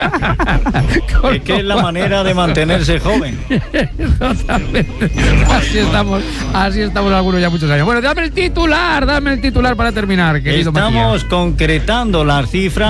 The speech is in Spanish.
Es que es la manera de mantenerse joven. Totalmente. Así estamos algunos ya muchos años. Bueno, dame el titular para terminar, querido Matías. Estamos concretando las cifras